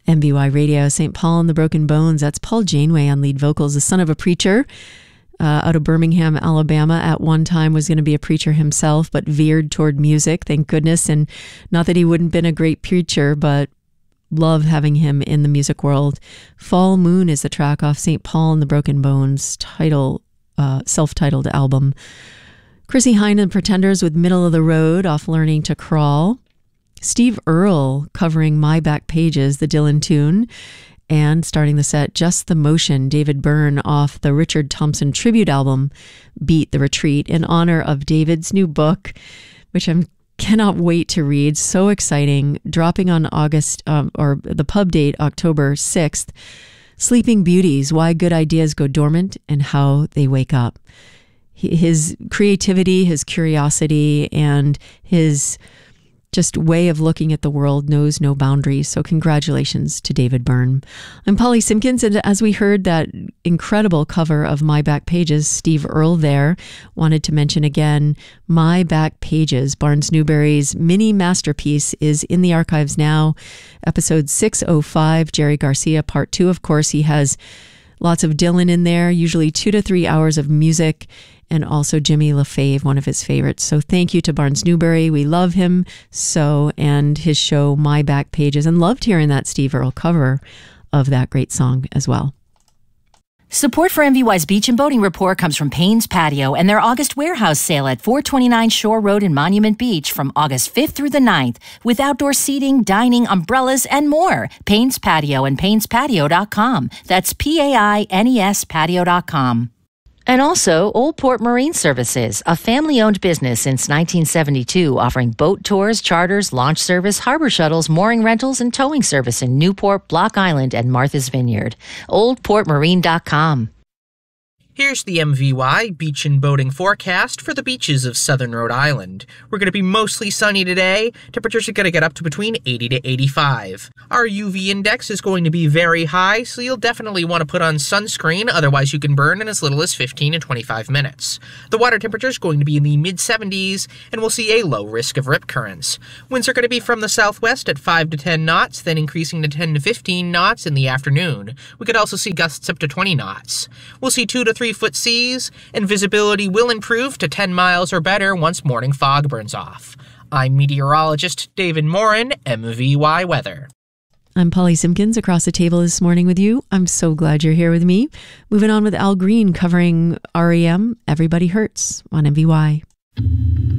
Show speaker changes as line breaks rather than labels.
MVY Radio, St. Paul and the Broken Bones. That's Paul Janeway on lead vocals, the son of a preacher out of Birmingham, Alabama. At one time was going to be a preacher himself, but veered toward music, thank goodness. And not that he wouldn't been a great preacher, but love having him in the music world. Fall Moon is the track off St. Paul and the Broken Bones self-titled album. Chrissie Hynde and Pretenders with Middle of the Road off Learning to Crawl. Steve Earle covering My Back Pages, the Dylan tune. And starting the set, Just the Motion, David Byrne off the Richard Thompson tribute album, Beat the Retreat, in honor of David's new book, which I cannot wait to read. So exciting. Dropping on or the pub date, October 6th. Sleeping Beauties, Why Good Ideas Go Dormant and How They Wake Up. His creativity, his curiosity, and his just way of looking at the world knows no boundaries. So congratulations to David Byrne. I'm Polly Simpkins, and as we heard that incredible cover of My Back Pages, Steve Earle there, wanted to mention again, My Back Pages, Barnes Newberry's mini masterpiece, is in the archives now. Episode 605, Jerry Garcia, Part 2. Of course, he has lots of Dylan in there, usually 2 to 3 hours of music, and also Jimmy LaFave, one of his favorites. So thank you to Barnes Newberry. We love him so, and his show, My Back Pages, and loved hearing that Steve Earle cover of that great song as well.
Support for MVY's Beach and Boating Report comes from Payne's Patio and their August warehouse sale at 429 Shore Road in Monument Beach from August 5th through the 9th, with outdoor seating, dining, umbrellas, and more. Payne's Patio and Payne'sPatio.com. That's PAINES Patio.com. And also, Old Port Marine Services, a family-owned business since 1972, offering boat tours, charters, launch service, harbor shuttles, mooring rentals, and towing service in Newport, Block Island, and Martha's Vineyard. OldPortMarine.com.
Here's the MVY beach and boating forecast for the beaches of southern Rhode Island. We're going to be mostly sunny today. Temperatures are going to get up to between 80 to 85. Our UV index is going to be very high, so you'll definitely want to put on sunscreen, otherwise you can burn in as little as 15 to 25 minutes. The water temperature is going to be in the mid-70s, and we'll see a low risk of rip currents. Winds are going to be from the southwest at 5 to 10 knots, then increasing to 10 to 15 knots in the afternoon. We could also see gusts up to 20 knots. We'll see 2 to 3 foot seas, and visibility will improve to 10 miles or better once morning fog burns off. I'm meteorologist David Morin, MVY Weather.
I'm Polly Simpkins, across the table this morning with you. I'm so glad you're here with me. Moving on with Al Green covering REM, Everybody Hurts on MVY.